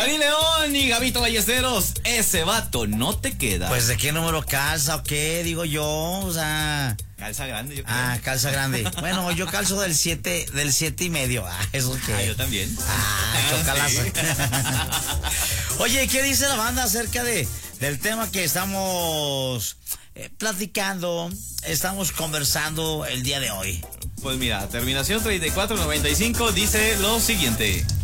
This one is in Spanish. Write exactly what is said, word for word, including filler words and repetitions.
Karim León y Gabito Ballesteros, ese vato no te queda. Pues, ¿de qué número calza o qué? Digo yo, o sea... Calza grande, yo creo. Ah, calza grande. Bueno, yo calzo del siete, del siete y medio. Ah, eso que. Ah, yo también. Ah, chocalazo. Sí. Oye, ¿qué dice la banda acerca de del tema que estamos eh, platicando, estamos conversando el día de hoy? Pues mira, terminación treinta y cuatro noventa y cinco dice lo siguiente.